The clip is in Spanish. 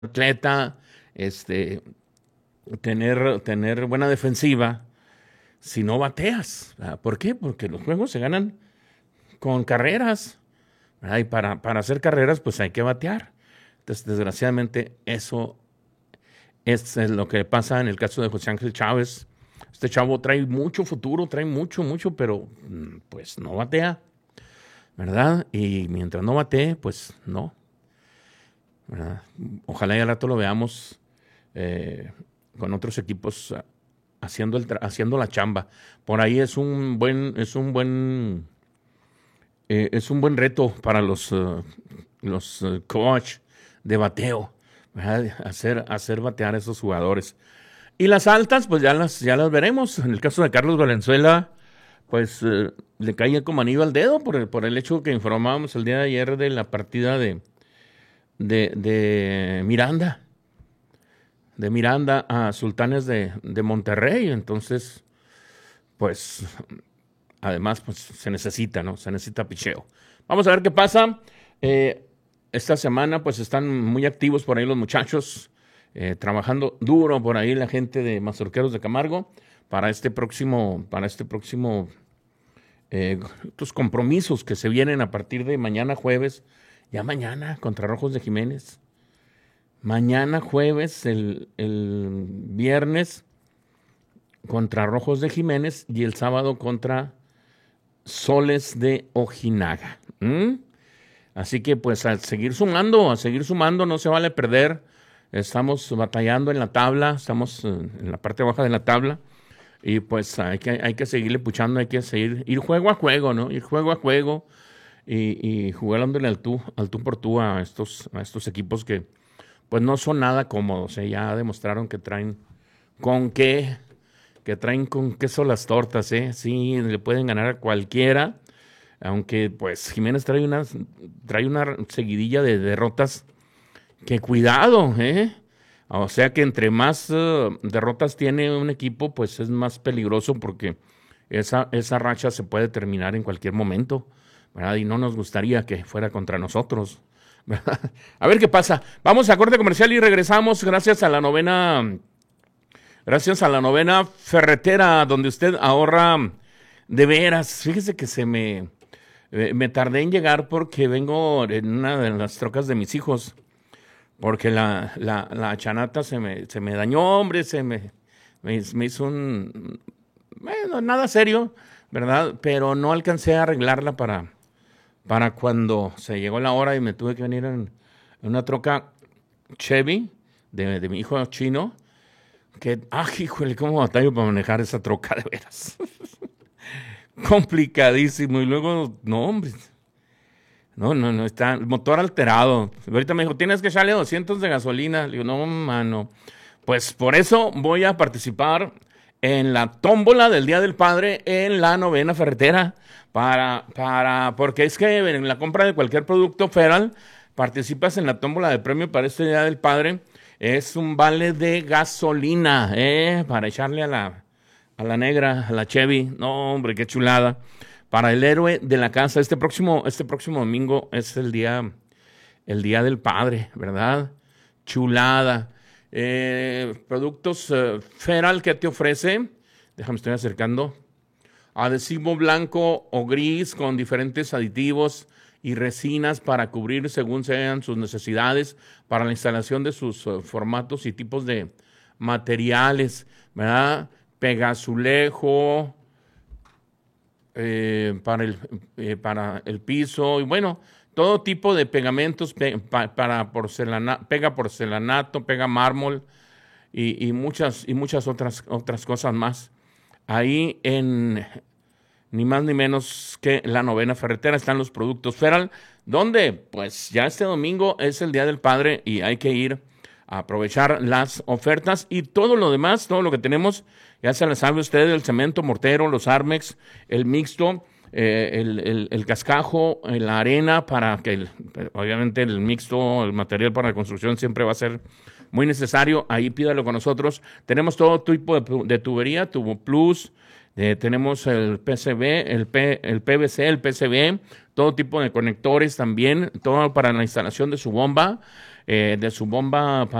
atleta, tener buena defensiva, si no bateas. ¿Verdad? ¿Por qué? Porque los juegos se ganan con carreras. ¿Verdad? Y para hacer carreras, pues hay que batear. Entonces, desgraciadamente, eso es lo que pasa en el caso de José Ángel Chávez. Este chavo trae mucho futuro, trae mucho, mucho, pero pues no batea, ¿verdad? Y mientras no batee, pues no, ¿verdad? Ojalá y al rato lo veamos con otros equipos haciendo la chamba. Por ahí es un buen reto para los coach de bateo, ¿verdad? Hacer batear a esos jugadores. Y las altas, pues ya las veremos. En el caso de Carlos Valenzuela, pues le cae como anillo al dedo por el hecho que informábamos el día de ayer de la partida de Miranda a Sultanes de Monterrey. Entonces, pues, además, pues se necesita, ¿no? Se necesita picheo. Vamos a ver qué pasa. Esta semana, pues, están muy activos por ahí los muchachos, trabajando duro por ahí la gente de Mazorqueros de Camargo para este próximo estos compromisos que se vienen a partir de mañana jueves, ya mañana contra Rojos de Jiménez. Mañana jueves, el viernes contra Rojos de Jiménez y el sábado contra Soles de Ojinaga. Así que pues a seguir sumando, no se vale perder. Estamos batallando en la tabla, estamos en la parte baja de la tabla y pues hay que seguirle puchando, hay que ir juego a juego, ¿no? Ir juego a juego y jugándole al tú por tú a estos equipos que pues no son nada cómodos, ya demostraron que traen con qué, que traen con queso las tortas, sí, le pueden ganar a cualquiera, aunque pues Jiménez trae una seguidilla de derrotas que cuidado, o sea que entre más derrotas tiene un equipo, pues es más peligroso porque esa racha se puede terminar en cualquier momento, ¿verdad? Y no nos gustaría que fuera contra nosotros. A ver qué pasa. Vamos a corte comercial y regresamos gracias a la novena ferretera donde usted ahorra de veras. Fíjese que me tardé en llegar porque vengo en una de las trocas de mis hijos, porque la chanata se me dañó, hombre, me hizo bueno, nada serio, ¿verdad? Pero no alcancé a arreglarla para cuando se llegó la hora y me tuve que venir en una troca Chevy de mi hijo chino, que, híjole, cómo batallo para manejar esa troca de veras. Complicadísimo. Y luego, no, hombre, no, está el motor alterado. Ahorita me dijo, tienes que echarle 200 de gasolina. Le digo, no, mano. Pues por eso voy a participar en la tómbola del Día del Padre en la novena ferretera. Porque es que en la compra de cualquier producto Feral participas en la tómbola de premio para este Día del Padre. Es un vale de gasolina, para echarle a la negra, a la Chevy. No, hombre, qué chulada. Para el héroe de la casa, este próximo domingo es el día del Padre, ¿verdad? Chulada. Productos Feral que te ofrece. Déjame, estoy acercando. Adhesivo blanco o gris con diferentes aditivos y resinas para cubrir según sean sus necesidades para la instalación de sus formatos y tipos de materiales, ¿verdad? Pegazulejo para el piso y bueno, todo tipo de pegamentos para pega porcelanato, pega mármol y muchas otras cosas más. Ahí ni más ni menos que la novena ferretera están los productos Feral, donde pues ya este domingo es el Día del Padre y hay que ir a aprovechar las ofertas y todo lo demás, todo lo que tenemos, ya se les sabe usted, el cemento, mortero, los Armex, el mixto, el cascajo, la arena, para que obviamente el mixto, el material para la construcción siempre va a ser muy necesario, ahí pídalo con nosotros. Tenemos todo tipo de tubería, tubo plus, tenemos el PCB, el PVC, el PCB, todo tipo de conectores también, todo para la instalación de su bomba. de su bomba